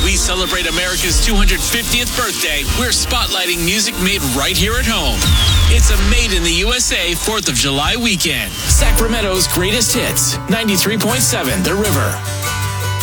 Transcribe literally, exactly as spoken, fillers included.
we celebrate America's two hundred fiftieth birthday, we're spotlighting music made right here at home. It's a Made in the U S A fourth of July weekend. Sacramento's greatest hits, ninety-three point seven The River.